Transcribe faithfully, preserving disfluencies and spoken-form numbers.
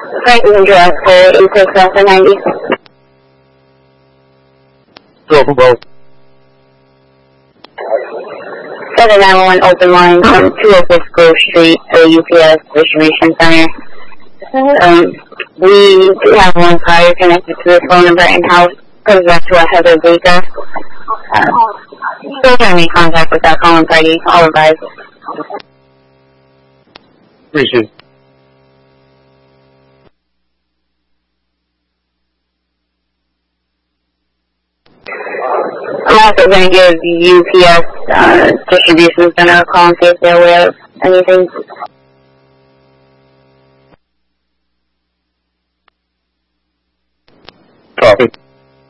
Right, you can direct to eight six seven ninety. Go for both. seven nine one open line from two oh six Grove Street to the U P S Distribution Center. Um, we do have one prior connected to the phone number in-house. Comes back to a Heather Baker. Uh, still trying to make contact with that calling party. All advised. Appreciate it. I'm also going to give the U P S uh, Distribution Center a call and see if they're aware of anything. Copy.